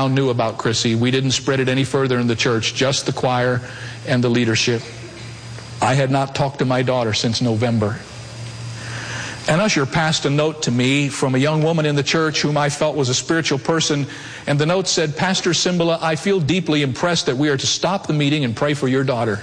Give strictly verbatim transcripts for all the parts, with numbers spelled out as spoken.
town knew about Chrissy. We didn't spread it any further in the church, just the choir and the leadership. I had not talked to my daughter since November. An usher passed a note to me from a young woman in the church whom I felt was a spiritual person, and the note said, "Pastor Cymbala, I feel deeply impressed that we are to stop the meeting and pray for your daughter."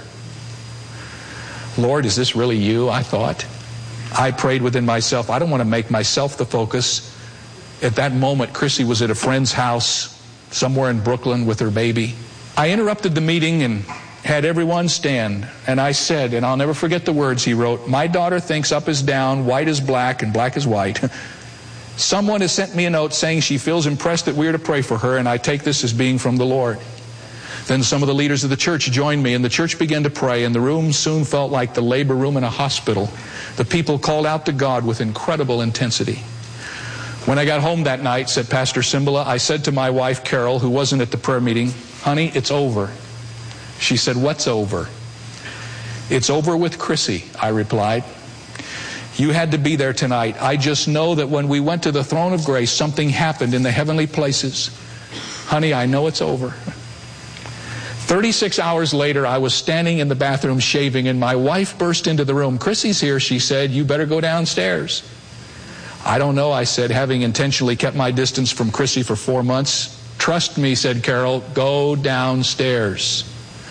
Lord, is this really you? I thought. I prayed within myself, I don't want to make myself the focus. At that moment, Chrissy was at a friend's house somewhere in Brooklyn with her baby. I interrupted the meeting and had everyone stand, and I said, and I'll never forget the words he wrote, "My daughter thinks up is down, white is black, and black is white. Someone has sent me a note saying she feels impressed that we are to pray for her, and I take this as being from the Lord." Then some of the leaders of the church joined me, and the church began to pray, and the room soon felt like the labor room in a hospital. The people called out to God with incredible intensity. When I got home that night, said Pastor Cymbala, I said to my wife, Carol, who wasn't at the prayer meeting, "Honey, it's over." She said, "What's over?" "It's over with Chrissy," I replied. "You had to be there tonight. I just know that when we went to the throne of grace, something happened in the heavenly places. Honey, I know it's over." thirty-six hours later, I was standing in the bathroom shaving, and my wife burst into the room. "Chrissy's here," she said. "You better go downstairs." "I don't know," I said, having intentionally kept my distance from Chrissy for four months. "Trust me," said Carol, "go downstairs."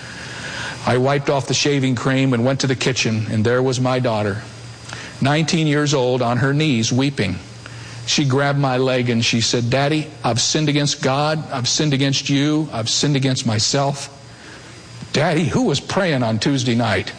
I wiped off the shaving cream and went to the kitchen, and there was my daughter, nineteen years old, on her knees, weeping. She grabbed my leg and she said, "Daddy, I've sinned against God, I've sinned against you, I've sinned against myself." "Daddy, who was praying on Tuesday night?"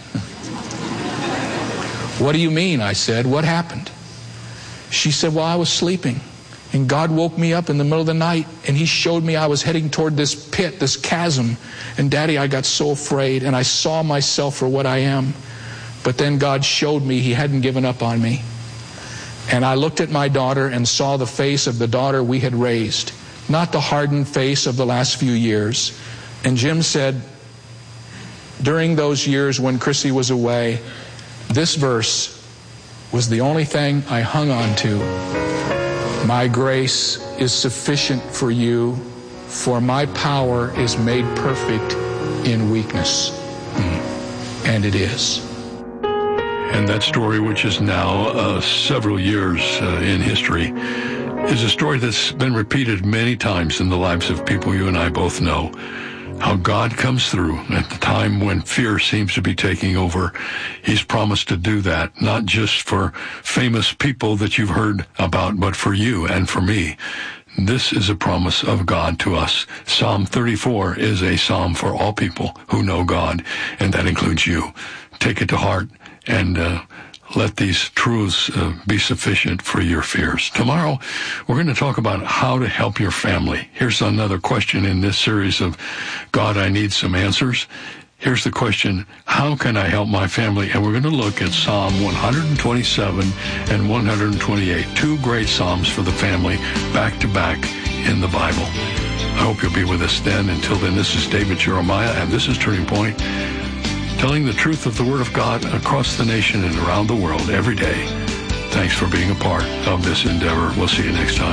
"What do you mean?" I said. "What happened?" She said, "Well, I was sleeping, and God woke me up in the middle of the night, and He showed me I was heading toward this pit, this chasm. And Daddy, I got so afraid, and I saw myself for what I am. But then God showed me He hadn't given up on me. And I looked at my daughter and saw the face of the daughter we had raised, not the hardened face of the last few years." And Jim said, during those years when Chrissy was away, this verse was the only thing I hung on to. "My grace is sufficient for you, for my power is made perfect in weakness." And it is. And that story, which is now uh, several years uh, in history, is a story that's been repeated many times in the lives of people you and I both know. How God comes through at the time when fear seems to be taking over. He's promised to do that, not just for famous people that you've heard about, but for you and for me. This is a promise of God to us. Psalm thirty-four is a psalm for all people who know God, and that includes you. Take it to heart and uh, let these truths uh, be sufficient for your fears. Tomorrow, we're going to talk about how to help your family. Here's another question in this series of God, I Need Some Answers. Here's the question, how can I help my family? And we're going to look at Psalm one twenty-seven and one twenty-eight, two great psalms for the family, back to back in the Bible. I hope you'll be with us then. Until then, this is David Jeremiah, and this is Turning Point, telling the truth of the Word of God across the nation and around the world every day. Thanks for being a part of this endeavor. We'll see you next time.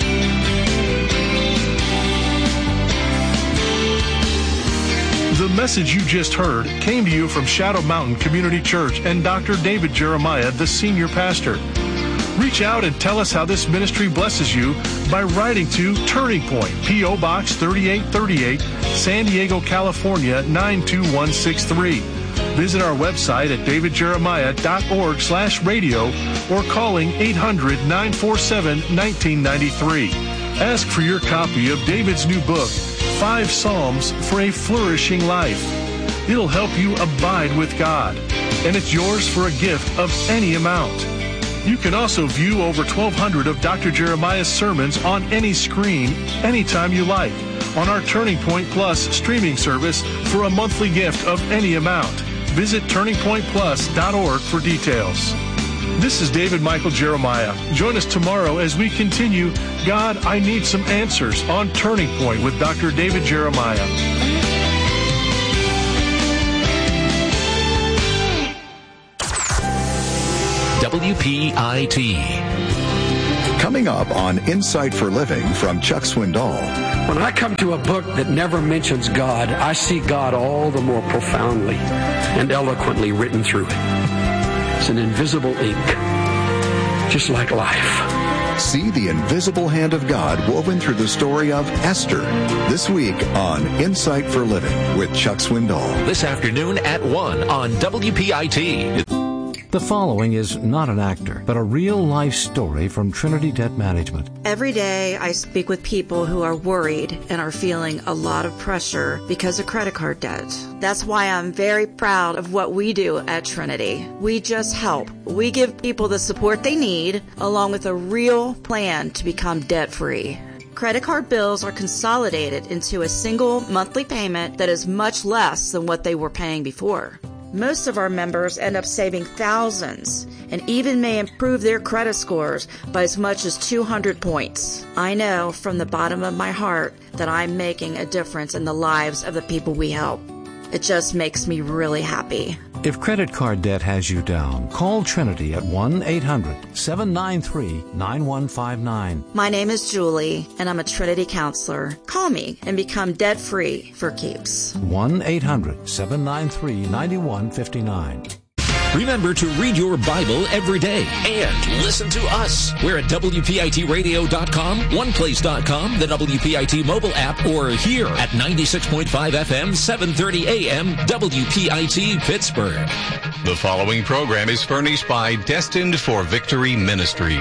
The message you just heard came to you from Shadow Mountain Community Church and Doctor David Jeremiah, the senior pastor. Reach out and tell us how this ministry blesses you by writing to Turning Point, P O. Box thirty-eight thirty-eight, San Diego, California, nine two one six three. Visit our website at david jeremiah dot org slash radio or calling eight hundred, nine four seven, one nine nine three. Ask for your copy of David's new book, Five Psalms for a Flourishing Life. It'll help you abide with God, and it's yours for a gift of any amount. You can also view over twelve hundred of Doctor Jeremiah's sermons on any screen, anytime you like, on our Turning Point Plus streaming service for a monthly gift of any amount. Visit turning point plus dot org for details. This is David Michael Jeremiah. Join us tomorrow as we continue God, I Need Some Answers on Turning Point with Doctor David Jeremiah. W P I T. Coming up on Insight for Living from Chuck Swindoll. When I come to a book that never mentions God, I see God all the more profoundly and eloquently written through it. It's an invisible ink, just like life. See the invisible hand of God woven through the story of Esther this week on Insight for Living with Chuck Swindoll. This afternoon at one on W P I T. The following is not an actor, but a real-life story from Trinity Debt Management. Every day I speak with people who are worried and are feeling a lot of pressure because of credit card debt. That's why I'm very proud of what we do at Trinity. We just help. We give people the support they need, along with a real plan to become debt-free. Credit card bills are consolidated into a single monthly payment that is much less than what they were paying before. Most of our members end up saving thousands and even may improve their credit scores by as much as two hundred points. I know from the bottom of my heart that I'm making a difference in the lives of the people we help. It just makes me really happy. If credit card debt has you down, call Trinity at one eight hundred seven nine three nine one five nine. My name is Julie, and I'm a Trinity counselor. Call me and become debt-free for keeps. one eight hundred seven nine three nine one five nine. Remember to read your Bible every day and listen to us. We're at W P I T radio dot com, one place dot com, the W P I T mobile app, or here at ninety-six point five F M, seven thirty A M, W P I T Pittsburgh. The following program is furnished by Destined for Victory Ministries.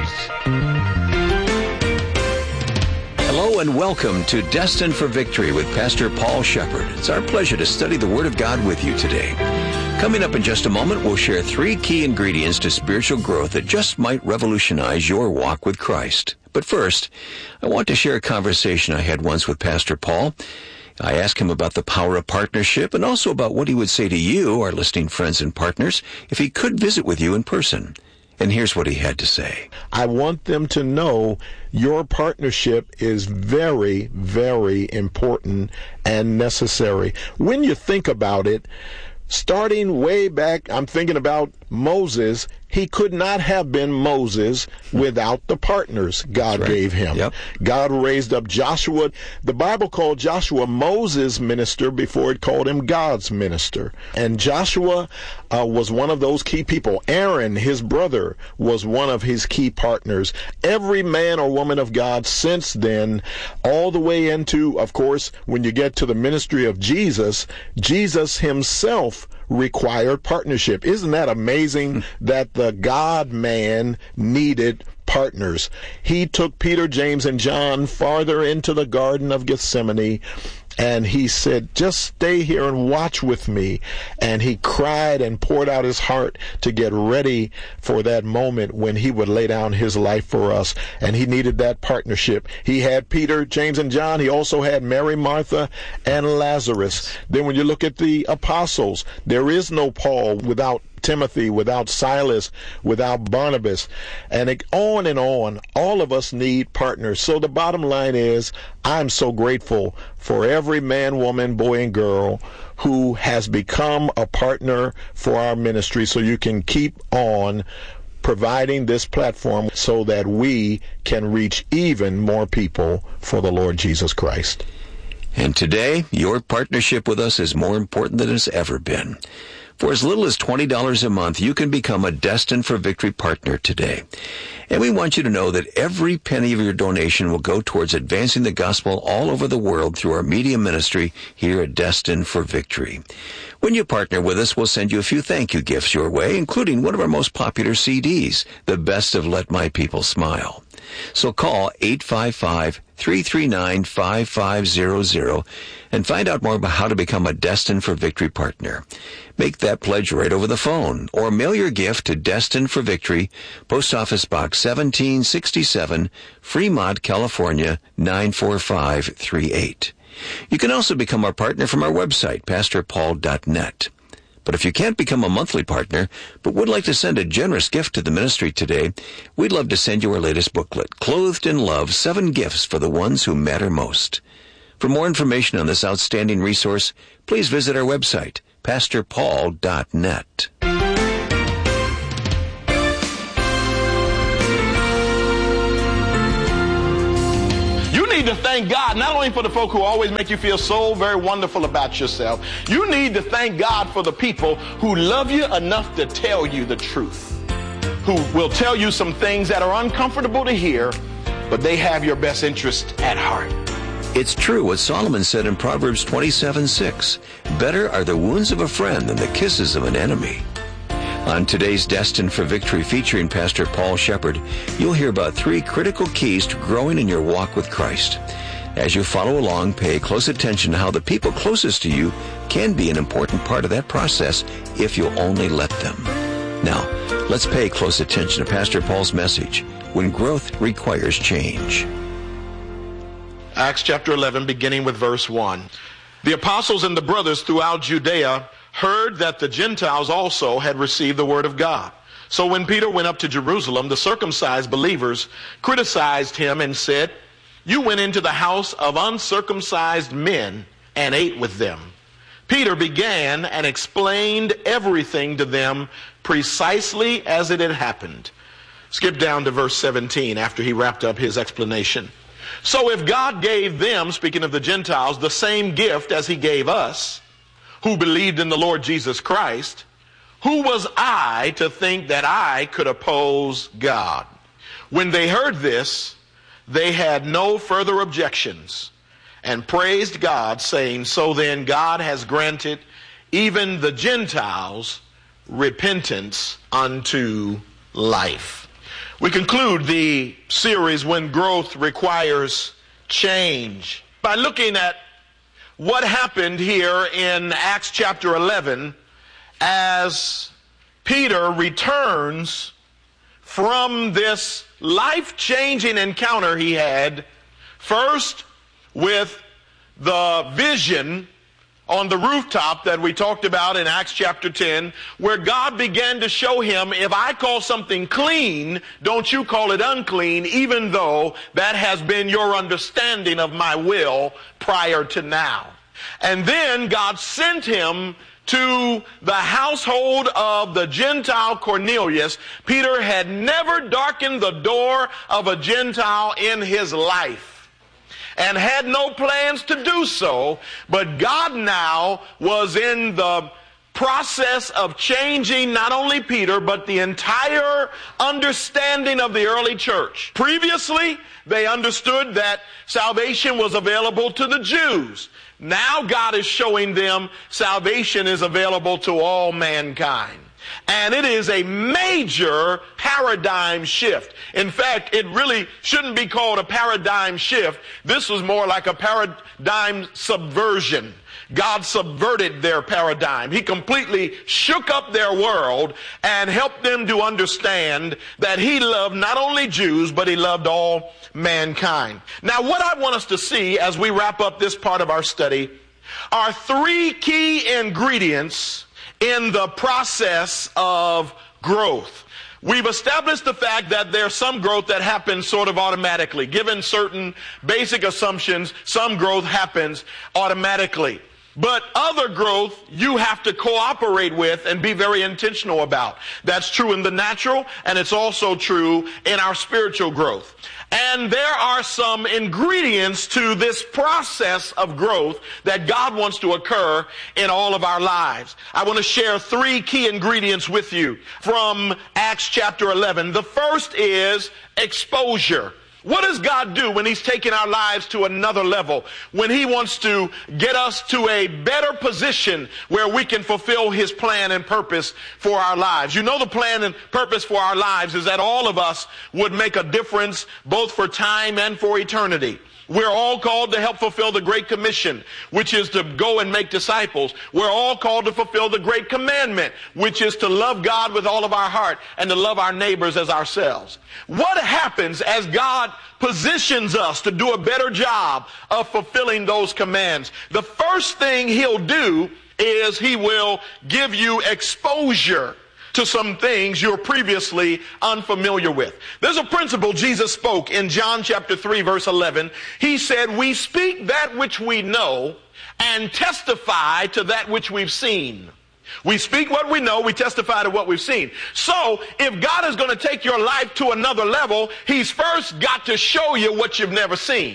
Hello and welcome to Destined for Victory with Pastor Paul Shepard. It's our pleasure to study the Word of God with you today. Coming up in just a moment, we'll share three key ingredients to spiritual growth that just might revolutionize your walk with Christ. But first, I want to share a conversation I had once with Pastor Paul. I asked him about the power of partnership and also about what he would say to you, our listening friends and partners, if he could visit with you in person. And here's what he had to say. I want them to know your partnership is very, very important and necessary. When you think about it, starting way back, I'm thinking about Moses. He could not have been Moses without the partners God right. gave him. Yep. God raised up Joshua. The Bible called Joshua Moses' minister before it called him God's minister. And Joshua uh, was one of those key people. Aaron, his brother, was one of his key partners. Every man or woman of God since then, all the way into, of course, when you get to the ministry of Jesus, Jesus himself required partnership. Isn't that amazing that the God-man needed partners? He took Peter, James, and John farther into the Garden of Gethsemane, and he said, just stay here and watch with me. And he cried and poured out his heart to get ready for that moment when he would lay down his life for us. And he needed that partnership. He had Peter, James, and John. He also had Mary, Martha, and Lazarus. Then when you look at the apostles, there is no Paul without Timothy, without Silas, without Barnabas, and it, on and on. All of us need partners. So the bottom line is, I'm so grateful for every man, woman, boy, and girl who has become a partner for our ministry, so you can keep on providing this platform so that we can reach even more people for the Lord Jesus Christ. And today, your partnership with us is more important than it's ever been. For as little as twenty dollars a month, you can become a Destined for Victory partner today. And we want you to know that every penny of your donation will go towards advancing the gospel all over the world through our media ministry here at Destined for Victory. When you partner with us, we'll send you a few thank you gifts your way, including one of our most popular C Ds, The Best of Let My People Smile. So call eight five five, three three nine, five five zero zero and find out more about how to become a Destined for Victory partner. Make that pledge right over the phone or mail your gift to Destined for Victory, Post Office Box seventeen sixty-seven, Fremont, California, nine four five three eight. You can also become our partner from our website, pastor paul dot net. But if you can't become a monthly partner, but would like to send a generous gift to the ministry today, we'd love to send you our latest booklet, Clothed in Love, Seven Gifts for the Ones Who Matter Most. For more information on this outstanding resource, please visit our website, pastor paul dot net. thank God not only for the folk who always make you feel so very wonderful about yourself. You need to thank God for the people who love you enough to tell you the truth, who will tell you some things that are uncomfortable to hear, but they have your best interest at heart. It's true what Solomon said in Proverbs twenty-seven six. Better are the wounds of a friend than the kisses of an enemy. On today's Destined for Victory featuring Pastor Paul Shepherd, you'll hear about three critical keys to growing in your walk with Christ. As you follow along, pay close attention to how the people closest to you can be an important part of that process if you'll only let them. Now, let's pay close attention to Pastor Paul's message, When Growth Requires Change. Acts chapter eleven, beginning with verse one. The apostles and the brothers throughout Judea heard that the Gentiles also had received the word of God. So when Peter went up to Jerusalem, the circumcised believers criticized him and said, "You went into the house of uncircumcised men and ate with them." Peter began and explained everything to them precisely as it had happened. Skip down to verse seventeen after he wrapped up his explanation. So if God gave them, speaking of the Gentiles, the same gift as he gave us, who believed in the Lord Jesus Christ, who was I to think that I could oppose God? When they heard this, they had no further objections and praised God, saying, "So then God has granted even the Gentiles repentance unto life." We conclude the series, When Growth Requires Change, by looking at what happened here in Acts chapter eleven as Peter returns from this life-changing encounter he had, first with the vision on the rooftop that we talked about in Acts chapter ten, where God began to show him, if I call something clean, don't you call it unclean, even though that has been your understanding of my will prior to now. And then God sent him to the household of the Gentile Cornelius. Peter had never darkened the door of a Gentile in his life and had no plans to do so, but God now was in the process of changing not only Peter, but the entire understanding of the early church. Previously, they understood that salvation was available to the Jews. Now God is showing them salvation is available to all mankind. And it is a major paradigm shift. In fact, it really shouldn't be called a paradigm shift. This was more like a paradigm subversion. God subverted their paradigm. He completely shook up their world and helped them to understand that he loved not only Jews, but he loved all mankind. Now, what I want us to see as we wrap up this part of our study are three key ingredients in the process of growth. We've established the fact that there's some growth that happens sort of automatically. Given certain basic assumptions, some growth happens automatically. But other growth you have to cooperate with and be very intentional about. That's true in the natural, and it's also true in our spiritual growth. And there are some ingredients to this process of growth that God wants to occur in all of our lives. I want to share three key ingredients with you from Acts chapter eleven. The first is exposure. What does God do when he's taking our lives to another level? When he wants to get us to a better position where we can fulfill his plan and purpose for our lives. You know, the plan and purpose for our lives is that all of us would make a difference both for time and for eternity. We're all called to help fulfill the Great Commission, which is to go and make disciples. We're all called to fulfill the Great Commandment, which is to love God with all of our heart and to love our neighbors as ourselves. What happens as God positions us to do a better job of fulfilling those commands? The first thing he'll do is he will give you exposure to some things you're previously unfamiliar with. There's a principle Jesus spoke in John chapter three, verse eleven. He said, "We speak that which we know and testify to that which we've seen." We speak what we know, we testify to what we've seen. So, if God is going to take your life to another level, he's first got to show you what you've never seen.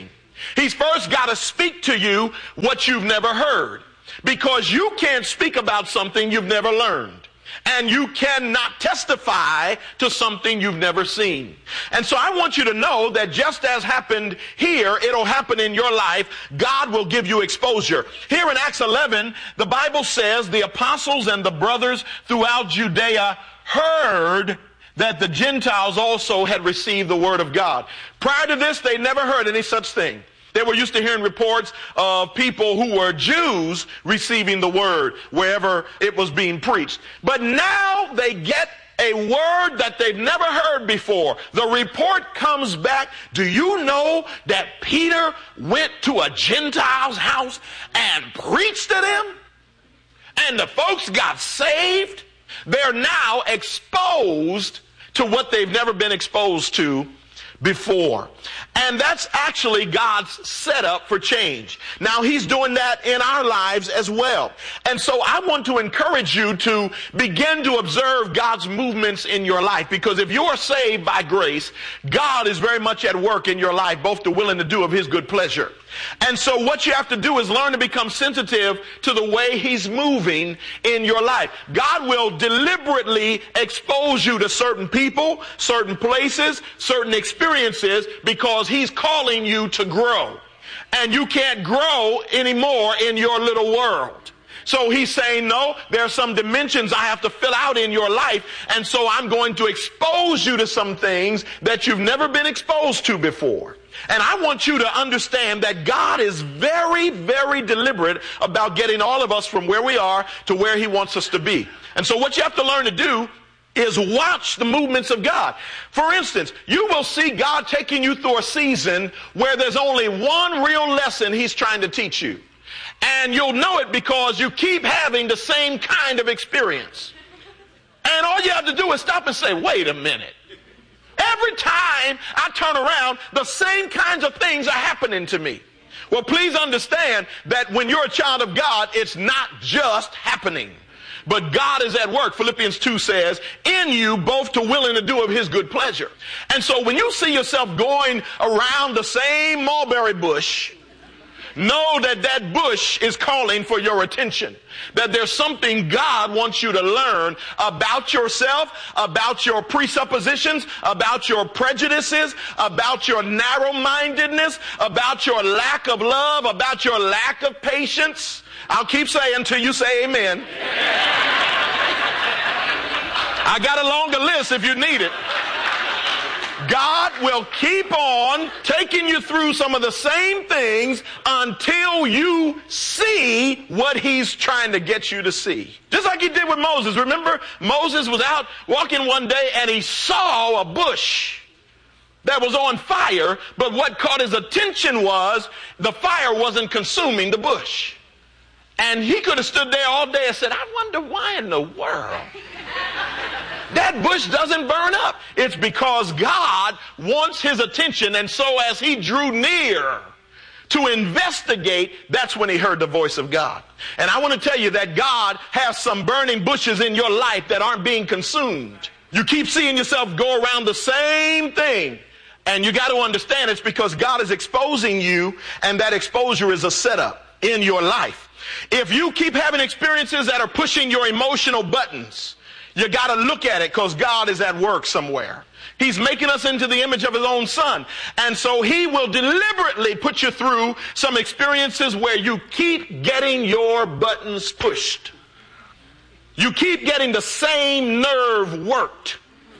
He's first got to speak to you what you've never heard, because you can't speak about something you've never learned. And you cannot testify to something you've never seen. And so I want you to know that just as happened here, it'll happen in your life. God will give you exposure. Here in Acts eleven, the Bible says the apostles and the brothers throughout Judea heard that the Gentiles also had received the word of God. Prior to this, they never heard any such thing. They were used to hearing reports of people who were Jews receiving the word wherever it was being preached. But now they get a word that they've never heard before. The report comes back. Do you know that Peter went to a Gentile's house and preached to them? And the folks got saved. They're now exposed to what they've never been exposed to before. And that's actually God's setup for change. Now, he's doing that in our lives as well. And so I want to encourage you to begin to observe God's movements in your life, because if you are saved by grace, God is very much at work in your life, both to will and to do of his good pleasure. And so what you have to do is learn to become sensitive to the way he's moving in your life. God will deliberately expose you to certain people, certain places, certain experiences, because he's calling you to grow. And you can't grow anymore in your little world. So he's saying, no, there are some dimensions I have to fill out in your life. And so I'm going to expose you to some things that you've never been exposed to before. And I want you to understand that God is very, very deliberate about getting all of us from where we are to where he wants us to be. And so what you have to learn to do is watch the movements of God. For instance, you will see God taking you through a season where there's only one real lesson he's trying to teach you. And you'll know it because you keep having the same kind of experience. And all you have to do is stop and say, wait a minute. Every time I turn around, the same kinds of things are happening to me. Well, please understand that when you're a child of God, it's not just happening, but God is at work. Philippians two says, in you both to will and to do of his good pleasure. And so when you see yourself going around the same mulberry bush, know that that bush is calling for your attention. That there's something God wants you to learn about yourself, about your presuppositions, about your prejudices, about your narrow-mindedness, about your lack of love, about your lack of patience. I'll keep saying until you say amen. I got a longer list if you need it. God will keep on taking you through some of the same things until you see what he's trying to get you to see. Just like he did with Moses. Remember, Moses was out walking one day and he saw a bush that was on fire, but what caught his attention was the fire wasn't consuming the bush. And he could have stood there all day and said, I wonder why in the world that bush doesn't burn up. It's because God wants his attention, and so as he drew near to investigate, that's when he heard the voice of God. And I want to tell you that God has some burning bushes in your life that aren't being consumed. You keep seeing yourself go around the same thing, and you got to understand it's because God is exposing you, and that exposure is a setup in your life. If you keep having experiences that are pushing your emotional buttons, you got to look at it because God is at work somewhere. He's making us into the image of his own son. And so he will deliberately put you through some experiences where you keep getting your buttons pushed. You keep getting the same nerve worked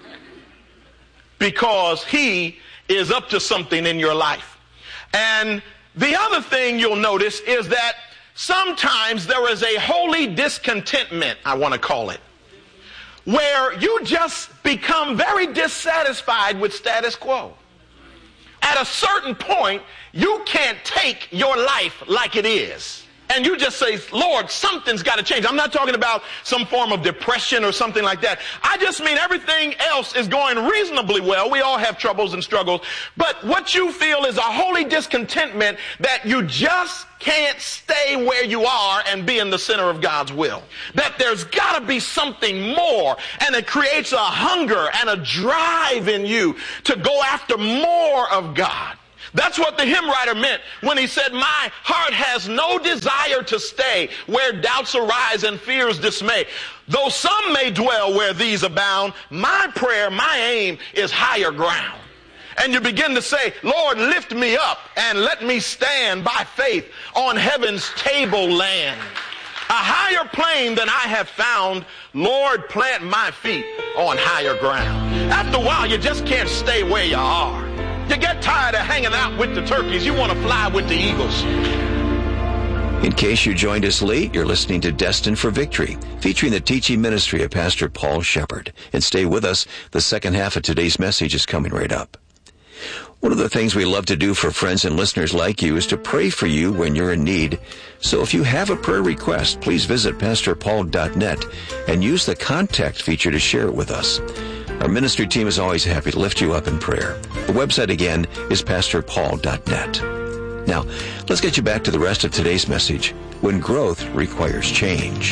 because he is up to something in your life. And the other thing you'll notice is that sometimes there is a holy discontentment, I want to call it, where you just become very dissatisfied with status quo. At a certain point, you can't take your life like it is. And you just say, Lord, something's got to change. I'm not talking about some form of depression or something like that. I just mean everything else is going reasonably well. We all have troubles and struggles. But what you feel is a holy discontentment that you just can't stay where you are and be in the center of God's will. That there's got to be something more. And it creates a hunger and a drive in you to go after more of God. That's what the hymn writer meant when he said, my heart has no desire to stay where doubts arise and fears dismay. Though some may dwell where these abound, my prayer, my aim is higher ground. And you begin to say, Lord, lift me up and let me stand by faith on heaven's tableland. A higher plane than I have found, Lord, plant my feet on higher ground. After a while, you just can't stay where you are. You get tired of hanging out with the turkeys. You want to fly with the eagles. In case you joined us late, you're listening to Destined for Victory, featuring the teaching ministry of Pastor Paul Shepard. And stay with us. The second half of today's message is coming right up. One of the things we love to do for friends and listeners like you is to pray for you when you're in need. So if you have a prayer request, please visit pastor paul dot net and use the contact feature to share it with us. Our ministry team is always happy to lift you up in prayer. The website again is pastor paul dot net. Now, let's get you back to the rest of today's message, when growth requires change.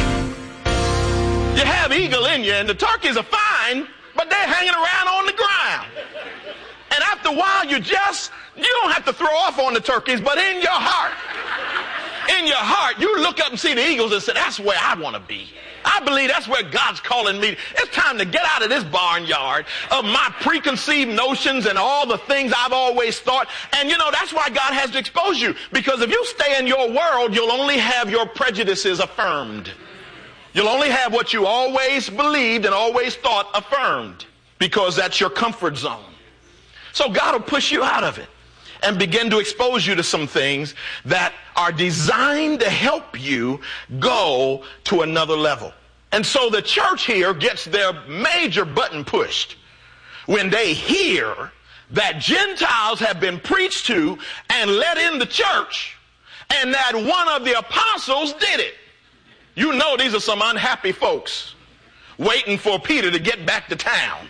You have eagle in you, and the turkeys are fine, but they're hanging around on the ground. And after a while, you just, you don't have to throw off on the turkeys, but in your heart, in your heart, you look up and see the eagles and say, that's where I want to be. I believe that's where God's calling me. It's time to get out of this barnyard of my preconceived notions and all the things I've always thought. And you know, that's why God has to expose you. Because if you stay in your world, you'll only have your prejudices affirmed. You'll only have what you always believed and always thought affirmed. Because that's your comfort zone. So God will push you out of it and begin to expose you to some things that are designed to help you go to another level. And so the church here gets their major button pushed when they hear that Gentiles have been preached to and let in the church, and that one of the apostles did it. You know, these are some unhappy folks waiting for Peter to get back to town.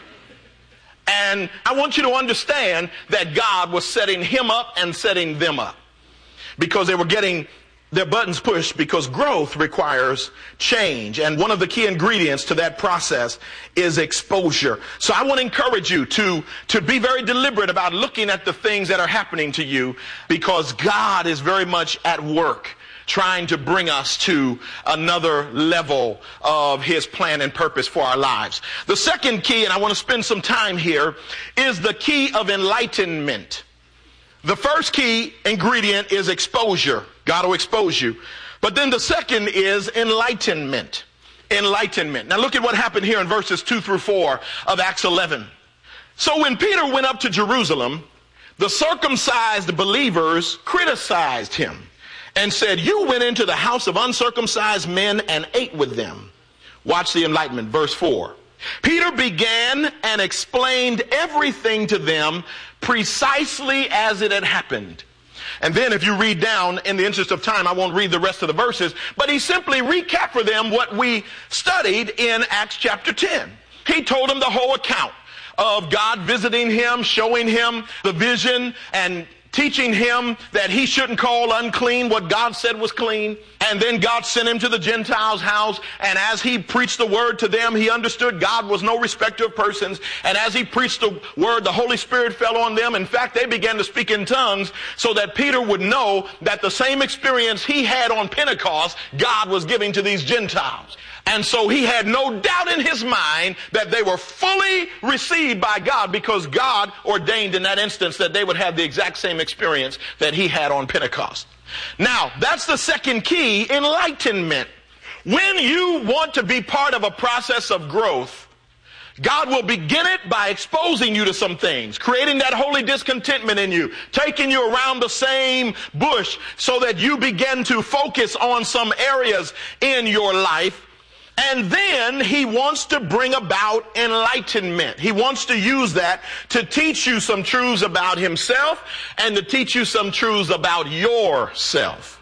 And I want you to understand that God was setting him up and setting them up because they were getting their buttons pushed, because growth requires change. And one of the key ingredients to that process is exposure. So I want to encourage you to, to be very deliberate about looking at the things that are happening to you, because God is very much at work trying to bring us to another level of his plan and purpose for our lives. The second key, and I want to spend some time here, is the key of enlightenment. The first key ingredient is exposure. God will expose you. But then the second is enlightenment. Enlightenment. Now look at what happened here in verses two through four of Acts eleven. So when Peter went up to Jerusalem, the circumcised believers criticized him and said, you went into the house of uncircumcised men and ate with them. Watch the enlightenment, verse four. Peter began and explained everything to them precisely as it had happened. And then if you read down, in the interest of time, I won't read the rest of the verses, but he simply recapped for them what we studied in Acts chapter ten. He told them the whole account of God visiting him, showing him the vision, and teaching him that he shouldn't call unclean what God said was clean. And then God sent him to the Gentiles' house. And as he preached the word to them, he understood God was no respecter of persons. And as he preached the word, the Holy Spirit fell on them. In fact, they began to speak in tongues so that Peter would know that the same experience he had on Pentecost, God was giving to these Gentiles. And so he had no doubt in his mind that they were fully received by God, because God ordained in that instance that they would have the exact same experience that he had on Pentecost. Now, that's the second key, enlightenment. When you want to be part of a process of growth, God will begin it by exposing you to some things, creating that holy discontentment in you, taking you around the same bush so that you begin to focus on some areas in your life. And then he wants to bring about enlightenment. He wants to use that to teach you some truths about himself and to teach you some truths about yourself.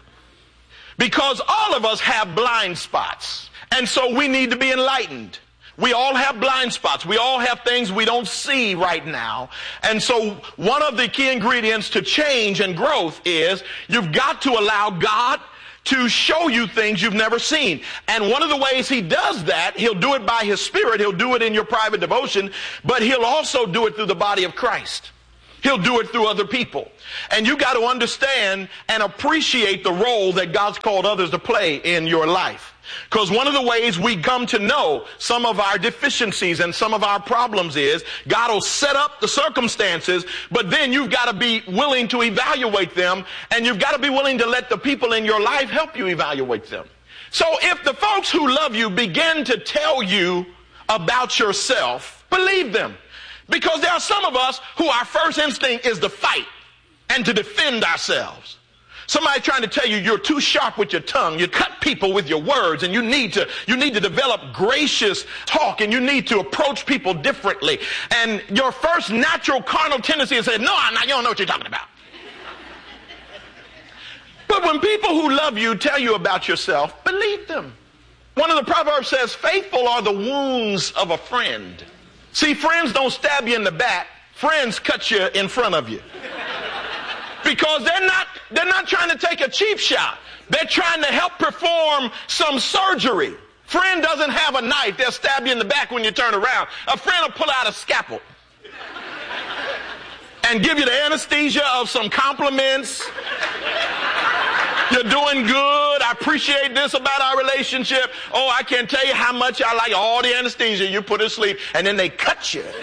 Because all of us have blind spots. And so we need to be enlightened. We all have blind spots. We all have things we don't see right now. And so one of the key ingredients to change and growth is you've got to allow God to show you things you've never seen. And one of the ways he does that, he'll do it by his Spirit, he'll do it in your private devotion, but he'll also do it through the body of Christ. He'll do it through other people. And you got to understand and appreciate the role that God's called others to play in your life. Because one of the ways we come to know some of our deficiencies and some of our problems is God will set up the circumstances, but then you've got to be willing to evaluate them, and you've got to be willing to let the people in your life help you evaluate them. So if the folks who love you begin to tell you about yourself, believe them. Because there are some of us who our first instinct is to fight and to defend ourselves. Somebody trying to tell you you're too sharp with your tongue. You cut people with your words, and you need to you need to develop gracious talk, and you need to approach people differently. And your first natural carnal tendency is to say, no, I'm not, you don't know what you're talking about. But when people who love you tell you about yourself, believe them. One of the Proverbs says, faithful are the wounds of a friend. See, friends don't stab you in the back. Friends cut you in front of you. Because they're not, they're not trying to take a cheap shot. They're trying to help perform some surgery. Friend doesn't have a knife. They'll stab you in the back when you turn around. A friend will pull out a scalpel and give you the anesthesia of some compliments. You're doing good. I appreciate this about our relationship. Oh, I can't tell you how much I like all the anesthesia you put to sleep. And then they cut you.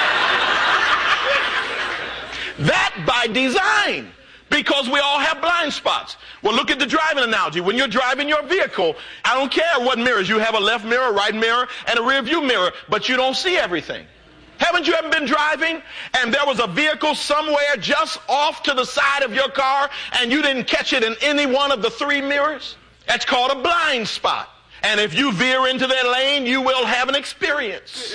That by design, because we all have blind spots. Well, look at the driving analogy. When you're driving your vehicle, I don't care what mirrors. You have a left mirror, a right mirror, and a rear view mirror, but you don't see everything. Haven't you ever been driving and there was a vehicle somewhere just off to the side of your car and you didn't catch it in any one of the three mirrors? That's called a blind spot. And if you veer into that lane, you will have an experience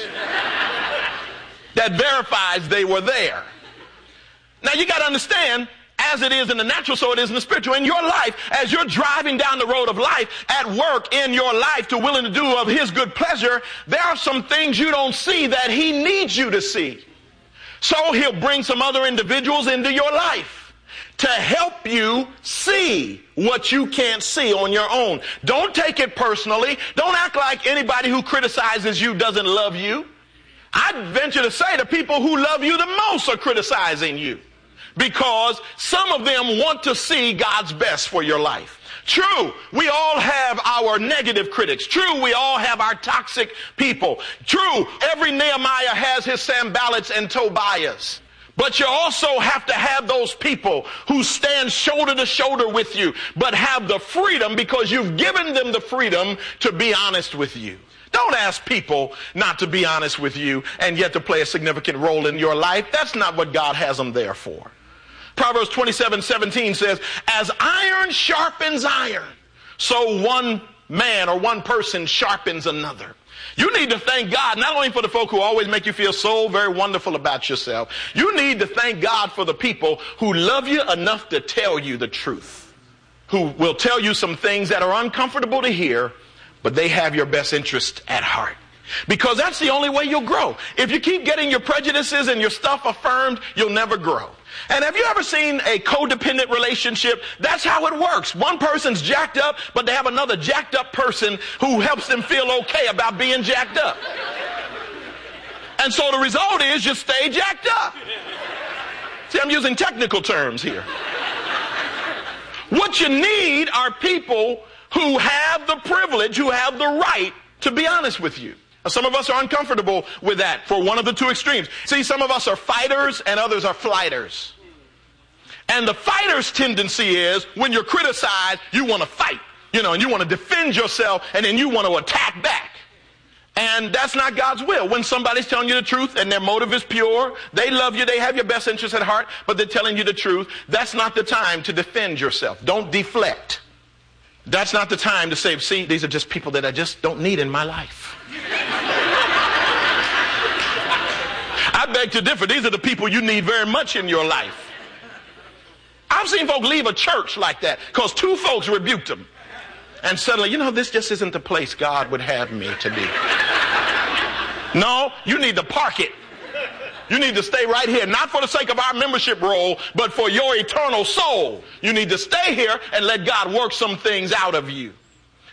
that verifies they were there. Now you got to understand, as it is in the natural, so it is in the spiritual. In your life, as you're driving down the road of life, at work, in your life, to willing to do of his good pleasure, there are some things you don't see that he needs you to see. So he'll bring some other individuals into your life to help you see what you can't see on your own. Don't take it personally. Don't act like anybody who criticizes you doesn't love you. I'd venture to say the people who love you the most are criticizing you, because some of them want to see God's best for your life. True, we all have our negative critics. True, we all have our toxic people. True, every Nehemiah has his Sanballats and Tobiahs. But you also have to have those people who stand shoulder to shoulder with you, but have the freedom, because you've given them the freedom to be honest with you. Don't ask people not to be honest with you and yet to play a significant role in your life. That's not what God has them there for. Proverbs twenty-seven seventeen says, as iron sharpens iron, so one man or one person sharpens another. You need to thank God not only for the folk who always make you feel so very wonderful about yourself. You need to thank God for the people who love you enough to tell you the truth, who will tell you some things that are uncomfortable to hear, but they have your best interest at heart. Because that's the only way you'll grow. If you keep getting your prejudices and your stuff affirmed, you'll never grow. And have you ever seen a codependent relationship? That's how it works. One person's jacked up, but they have another jacked up person who helps them feel okay about being jacked up. And so the result is you stay jacked up. See, I'm using technical terms here. What you need are people who have the privilege, who have the right to be honest with you. Now, some of us are uncomfortable with that for one of the two extremes. See, some of us are fighters and others are flighters. And the fighter's tendency is when you're criticized, you want to fight, you know, and you want to defend yourself, and then you want to attack back. And that's not God's will. When somebody's telling you the truth and their motive is pure, they love you, they have your best interest at heart, but they're telling you the truth, that's not the time to defend yourself. Don't deflect. That's not the time to say, see, these are just people that I just don't need in my life. I beg to differ. These are the people you need very much in your life. I've seen folk leave a church like that because two folks rebuked them. And suddenly, you know, this just isn't the place God would have me to be. No, you need to park it. You need to stay right here, not for the sake of our membership roll, but for your eternal soul. You need to stay here and let God work some things out of you.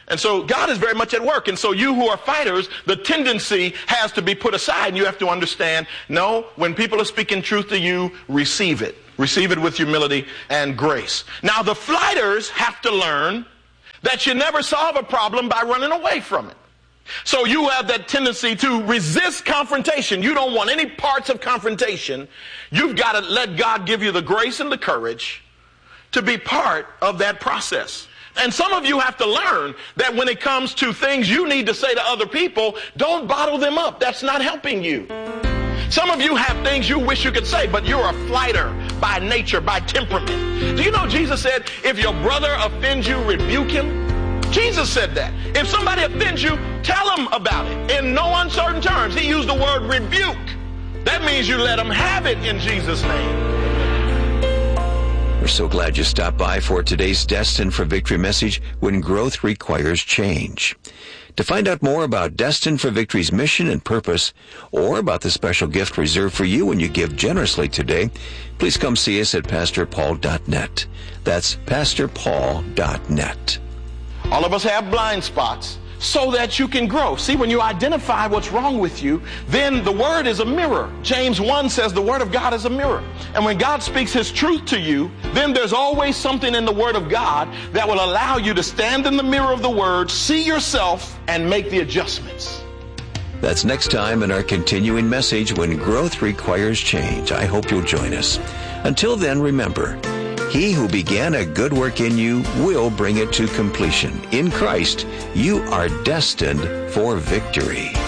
And so God is very much at work. And so you who are fighters, the tendency has to be put aside. And you have to understand, no, when people are speaking truth to you, receive it. Receive it with humility and grace. Now, the flighters have to learn that you never solve a problem by running away from it. So you have that tendency to resist confrontation. You don't want any parts of confrontation. You've got to let God give you the grace and the courage to be part of that process. And some of you have to learn that when it comes to things you need to say to other people, don't bottle them up. That's not helping you. Some of you have things you wish you could say, but you're a flighter by nature, by temperament. Do you know Jesus said, if your brother offends you, rebuke him? Jesus said that. If somebody offends you, tell them about it in no uncertain terms. He used the word rebuke. That means you let them have it in Jesus' name. We're so glad you stopped by for today's Destined for Victory message, When Growth Requires Change. To find out more about Destined for Victory's mission and purpose, or about the special gift reserved for you when you give generously today, please come see us at pastor paul dot net. That's pastor paul dot net. All of us have blind spots so that you can grow. See, when you identify what's wrong with you, then the Word is a mirror. James one says the Word of God is a mirror. And when God speaks His truth to you, then there's always something in the Word of God that will allow you to stand in the mirror of the Word, see yourself, and make the adjustments. That's next time in our continuing message, When Growth Requires Change. I hope you'll join us. Until then, remember, He who began a good work in you will bring it to completion. In Christ, you are destined for victory.